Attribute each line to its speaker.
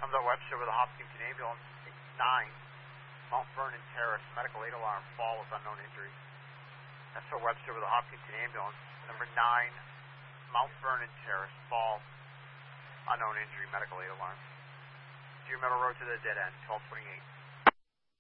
Speaker 1: Comes out Webster with a Hopkinton ambulance. 9, Mount Vernon Terrace, medical aid alarm, fall with unknown injury. That's for Webster with a Hopkinton ambulance. Number 9, Mount Vernon Terrace, fall, unknown injury, medical aid alarm. Deer Meadow Road to the dead end, 1228.